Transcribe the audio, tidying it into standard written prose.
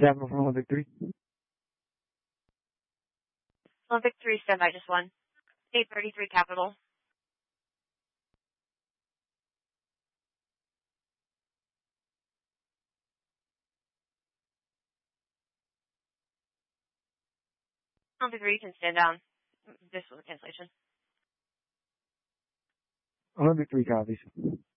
Capital from Olympic 3. Olympic 3, standby, just one. 833 Capital. Olympic 3, you can stand down. This was a cancellation. Olympic 3 copies.